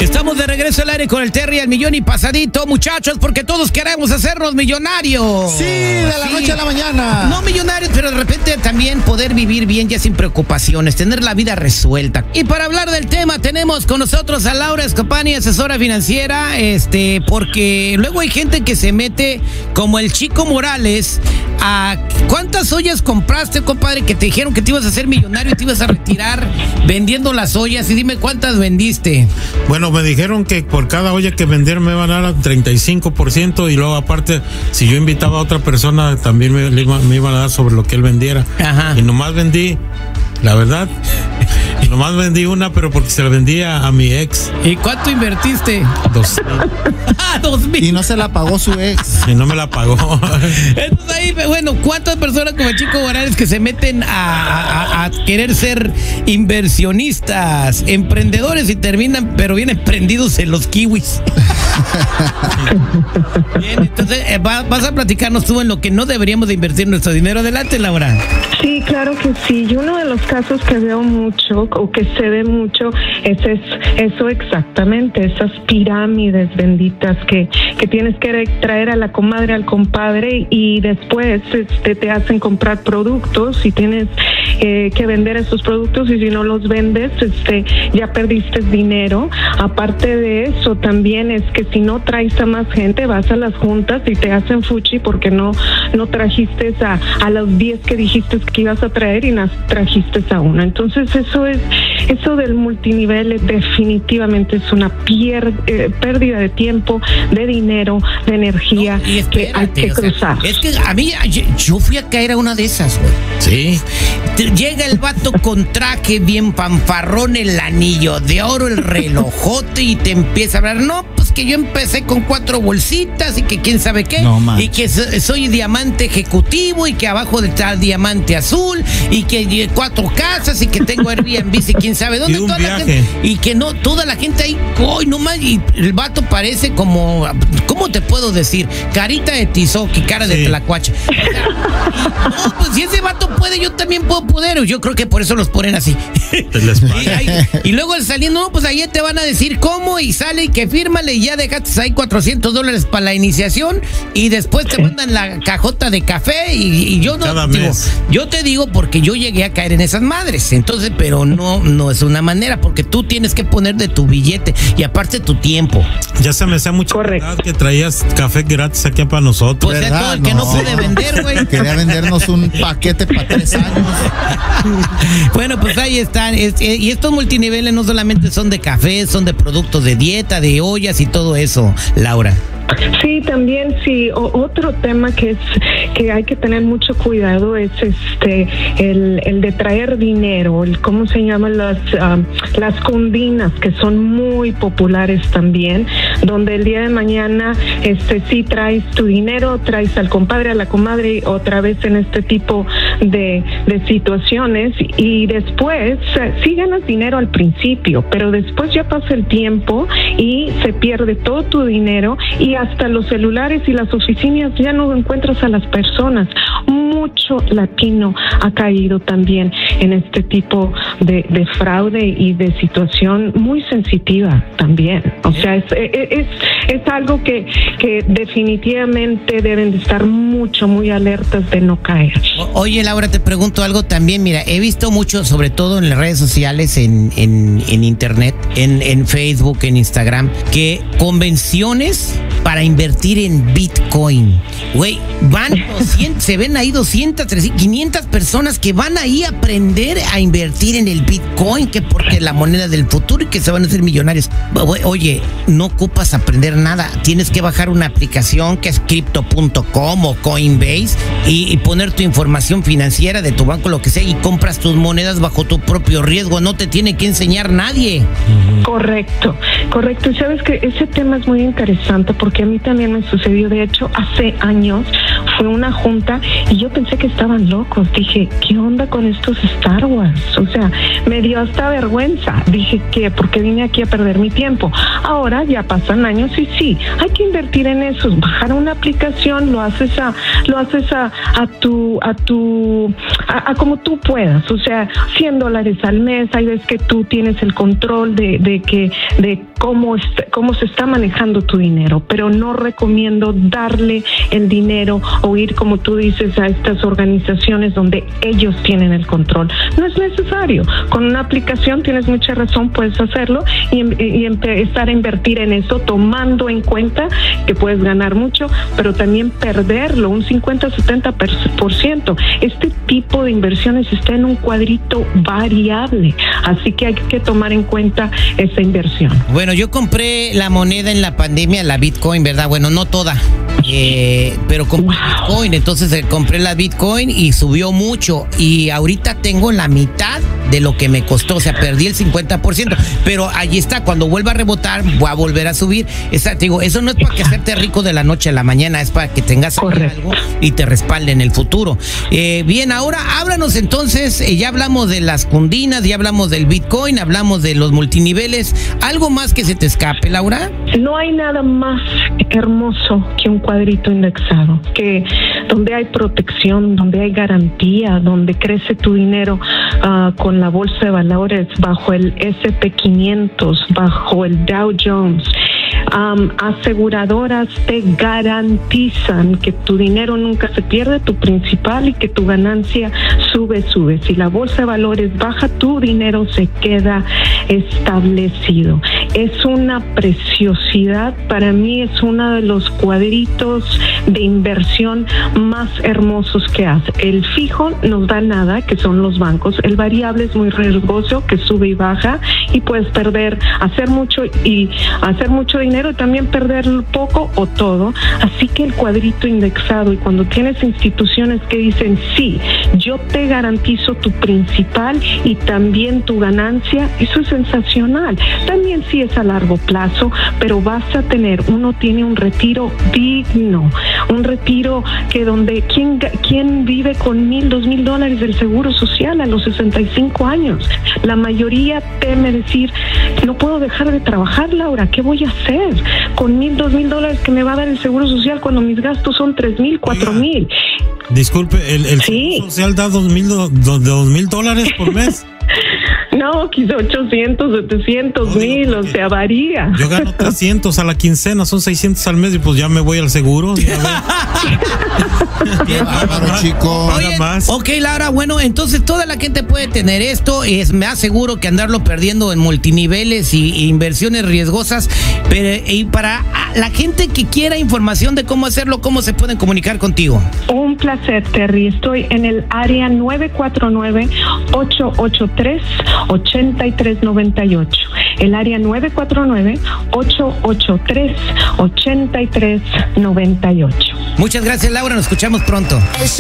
Estamos de regreso al aire con el Terry al millón y pasadito, muchachos, porque todos queremos hacernos millonarios. Sí, de la noche a la mañana. No millonarios, pero de repente también poder vivir bien ya sin preocupaciones, tener la vida resuelta. Y para hablar del tema tenemos con nosotros a Laura Escopani, asesora financiera, porque luego hay gente que se mete como el Chico Morales a ¿cuántas ollas compraste, compadre, que te dijeron que te ibas a hacer millonario y te ibas a retirar vendiendo las ollas? Y dime cuántas vendiste. Bueno, me dijeron que por cada olla que vendiera me iban a dar 35% y luego aparte, si yo invitaba a otra persona, también me iban a dar sobre lo que él vendiera. Ajá. Y nomás vendí, la verdad, nomás vendí una, pero porque se la vendía a mi ex. ¿Y cuánto invertiste? 2,000. 2,000. Y no se la pagó su ex. Y no me la pagó. Entonces ahí, bueno, ¿cuántas personas como el Chico Morales que se meten a querer ser inversionistas, emprendedores y terminan, pero bien emprendidos en los kiwis? Bien, entonces vas a platicarnos tú en lo que no deberíamos de invertir nuestro dinero. Adelante, Laura. Sí, claro que sí. Y uno de los casos que veo mucho o que se ve mucho es eso exactamente, esas pirámides benditas que tienes que traer a la comadre, al compadre y después te hacen comprar productos y tienes que vender esos productos y si no los vendes ya perdiste dinero. Aparte de eso también es que si no traes a más gente vas a las juntas y te hacen fuchi porque no trajiste a los 10 que dijiste que ibas a traer y trajiste a uno. Entonces eso del multinivel definitivamente es una pérdida de tiempo, de dinero, de energía, no, y espérate, que hay que cruzar. Es que a mí, yo fui a caer a una de esas, güey. Sí. Llega el vato con traje bien fanfarrón, el anillo de oro, el relojote y te empieza a hablar, no, pues que yo empecé con 4 bolsitas y que quién sabe qué, no, y que soy diamante ejecutivo y que abajo está diamante azul y que 4 casas y que tengo Airbnb y quién sabe dónde. Y un toda viaje. La gente, y que no, toda la gente ahí, no más, y el vato parece como, ¿cómo te puedo decir? Carita de tizoc, cara de tlacuache. No, pues si ese vato puede, yo también puedo poder. Yo creo que por eso los ponen así. Y luego saliendo, no, pues ahí te van a decir cómo y sale y que fírmale y ya dejaste ahí $400 para la iniciación y después te mandan la cajota de café y yo no digo, yo te digo porque yo llegué a caer en esas madres, entonces, pero no es una manera porque tú tienes que poner de tu billete y aparte tu tiempo. Ya se me hacía mucha verdad que traías café gratis aquí para nosotros. Pues todo el que no puede vender, güey. Quería vendernos un paquete para 3 años. Bueno, pues ahí están. Y estos multiniveles no solamente son de café, son de productos de dieta, de ollas y todo eso, Laura. Sí, también sí. Otro tema que hay que tener mucho cuidado es el de traer dinero, ¿cómo se llaman las condinas que son muy populares también, donde el día de mañana sí traes tu dinero, traes al compadre, a la comadre otra vez en este tipo de situaciones y después sí ganas dinero al principio, pero después ya pasa el tiempo y se pierde todo tu dinero y hasta los celulares y las oficinas ya no encuentras a las personas. Mucho latino ha caído también en este tipo de fraude y de situación muy sensitiva también. O sea, es algo que definitivamente deben de estar muy alertas de no caer. Oye, Laura, te pregunto algo también. Mira, he visto mucho, sobre todo en las redes sociales, en internet, en Facebook, en Instagram, que convenciones para invertir en Bitcoin. Güey, van 200, se ven ahí 200, 300, 500 personas que van ahí a aprender a invertir en el Bitcoin, que porque es la moneda del futuro y que se van a hacer millonarios. Oye, no ocupas aprender nada. Tienes que bajar una aplicación que es Crypto.com o Coinbase y poner tu información financiera de tu banco, lo que sea, y compras tus monedas bajo tu propio riesgo. No te tiene que enseñar nadie. Correcto. Y sabes que ese tema es muy interesante porque porque a mí también me sucedió. De hecho, hace años fue una junta y yo pensé que estaban locos. Dije, ¿qué onda con estos Star Wars? O sea, me dio hasta vergüenza. Dije, ¿qué? ¿Por qué vine aquí a perder mi tiempo? Ahora ya pasan años y sí, hay que invertir en eso. Bajar una aplicación, lo haces a como tú puedas. O sea, $100 al mes. Hay veces que tú tienes el control de cómo se está manejando tu dinero, pero no recomiendo darle el dinero o ir, como tú dices, a estas organizaciones donde ellos tienen el control. No es necesario. Con una aplicación, tienes mucha razón, puedes hacerlo y empezar a invertir en eso, tomando en cuenta que puedes ganar mucho, pero también perderlo, un 50-70%. Este tipo de inversiones está en un cuadrito variable, así que hay que tomar en cuenta esa inversión. Bueno, yo compré la moneda en la pandemia, la Bitcoin, ¿verdad? Bueno, no toda, pero compré Bitcoin, entonces compré la Bitcoin y subió mucho y ahorita tengo la mitad de lo que me costó, o sea, perdí el 50%, pero allí está, cuando vuelva a rebotar, voy a volver a subir. Te digo, eso no es para que hacerte rico de la noche a la mañana, es para que tengas algo y te respalde en el futuro. Bien, ahora háblanos entonces, ya hablamos de las cundinas, ya hablamos del Bitcoin, hablamos de los multiniveles, ¿algo más que se te escape, Laura? No hay nada más hermoso que un cuadrito indexado, que donde hay protección, donde hay garantía, donde crece tu dinero con la bolsa de valores, bajo el S&P 500, bajo el Dow Jones. Aseguradoras te garantizan que tu dinero nunca se pierde, tu principal, y que tu ganancia sube. Si la bolsa de valores baja, tu dinero se queda establecido. Es una preciosidad, para mí es uno de los cuadritos de inversión más hermosos que hace. El fijo nos da nada, que son los bancos. El variable es muy riesgoso, que sube y baja, y puedes hacer mucho dinero y también perder poco o todo. Así que el cuadrito indexado, y cuando tienes instituciones que dicen, sí, yo te garantizo tu principal y también tu ganancia, eso es sensacional. También sí es a largo plazo, pero vas a uno tiene un retiro digno, un retiro que donde ¿quién vive con $1,000-2,000 del seguro social a los 65 años? La mayoría teme decir, no puedo dejar de trabajar, Laura, ¿qué voy a hacer con $1,000-2,000 que me va a dar el seguro social cuando mis gastos son $3,000-4,000? Disculpe, ¿el seguro social da $2,000 por mes? No, quizá 800, 700 mil, o sea, varía. Yo gano 300 a la quincena, son 600 al mes y pues ya me voy al seguro. Bien, bárbaro, chico. Oye, ok, Laura, bueno, entonces toda la gente puede tener esto, me aseguro que andarlo perdiendo en multiniveles y inversiones riesgosas, pero y para la gente que quiera información de cómo hacerlo, ¿cómo se pueden comunicar contigo? Un placer, Terry. Estoy en el área 949-883-8398. El área 949-883-8398. Muchas gracias, Laura. Nos escuchamos pronto.